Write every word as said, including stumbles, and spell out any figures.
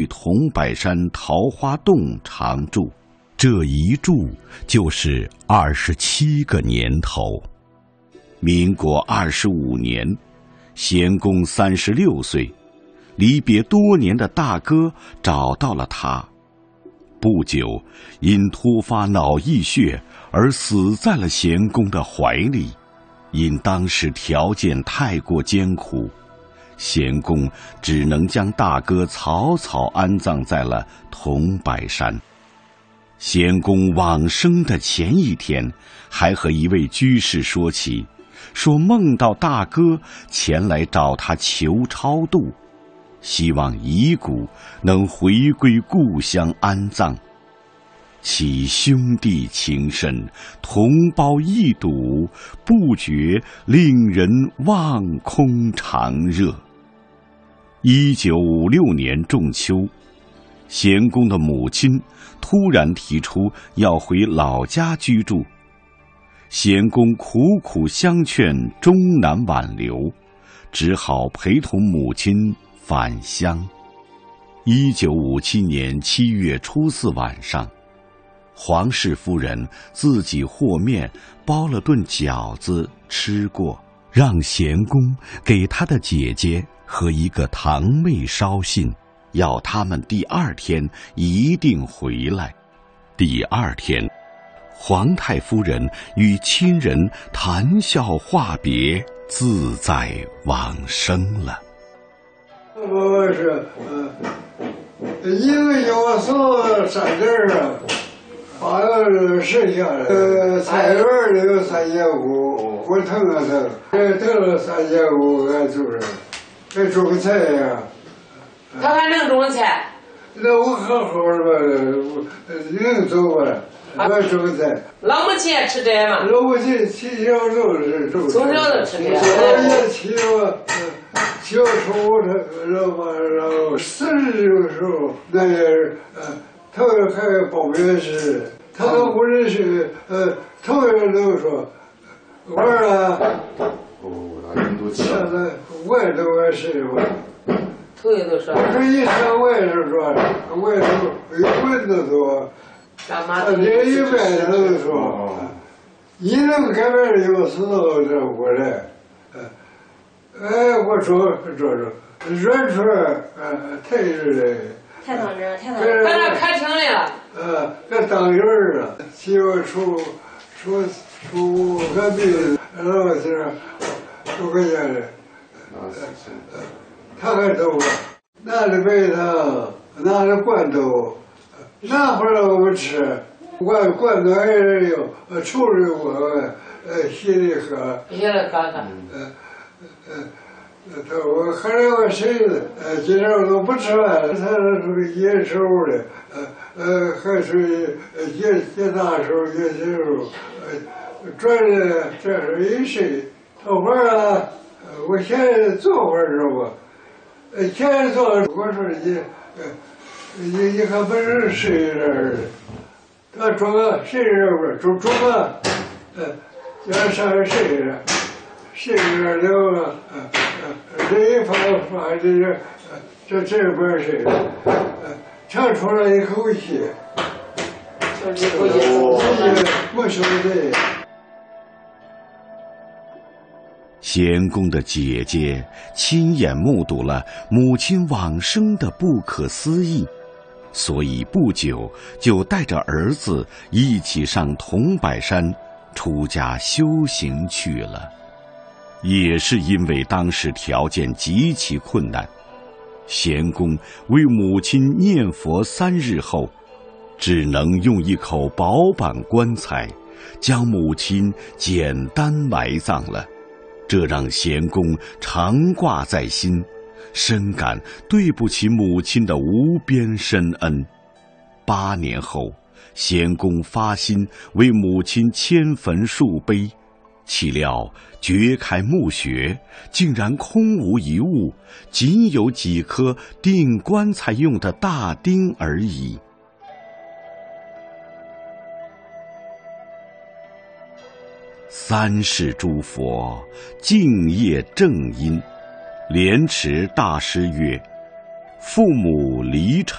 桐柏山桃花洞常住，这一住就是二十七个年头。民国二十五年，贤公三十六岁，离别多年的大哥找到了他。不久，因突发脑溢血而死在了贤公的怀里。因当时条件太过艰苦，贤公只能将大哥草草安葬在了桐柏山。贤公往生的前一天，还和一位居士说起，说梦到大哥前来找他求超度，希望遗骨能回归故乡安葬。其兄弟情深，同胞一睹，不觉令人望空长热。一九五六年仲秋，贤公的母亲突然提出要回老家居住，贤公苦苦相劝，终难挽留，只好陪同母亲返乡。一九五七年七月初四晚上，黄氏夫人自己和面包了顿饺子吃过，让贤公给他的姐姐和一个堂妹捎信，要他们第二天一定回来。第二天，皇太夫人与亲人谈笑话别，自在往生了。 我是呃，因为有所三地儿啊，把那剩下的呃菜园里有三千五，我腾了腾，这腾了三千五，俺就是该种菜呀。 他还能种菜？ 那我好好的吧，能种吧？我种菜。 老母亲也吃这嘛？ 老母亲从小就是种菜。 从小就吃这。 我也去过，小时候他然后然后四十的时候，那也是呃。头一开报名时，他都不认识，呃，头一个都说，我啊，现在外头也是我， 头一个说， 我说一上外头说，外头有蚊子多，他这一边头说，你能改变有时候这过来，哎，我说说说，软出来，呃，太热了。 太当真，太当真。 在那开庭来了。 呃，这当院儿了，七月初初初个病，然后是六块钱的，呃，他还走了，拿着白糖，拿着罐头，拿回来我们吃，罐罐头还是有，呃，抽着我，呃，稀里喝， 稀里喝喝， 呃呃。他我后来我谁子，呃，今天我都不吃饭了。他是属于野手的，呃呃，还属于呃野野大手、野小手，呃，转的这是一谁？头发啊，呃，我现在做会儿知道不？呃，现在做，我说你，呃，你你还不是谁人的？他装个谁人不？装装个，呃，叫上谁人？谁人了啊？呃。这一发发这个，这这边是，呃，长出来一口气， 就是一口气， 没说的。 贤公的姐姐亲眼目睹了母亲往生的不可思议，所以不久就带着儿子一起上桐柏山出家修行去了。也是因为当时条件极其困难，贤公为母亲念佛三日后，只能用一口薄板棺材将母亲简单埋葬了，这让贤公常挂在心，深感对不起母亲的无边深恩。八年后，贤公发心为母亲迁坟树碑，岂料掘开墓穴，竟然空无一物，仅有几颗钉棺材用的大钉而已。三世诸佛敬业正因，莲池大师曰：父母离尘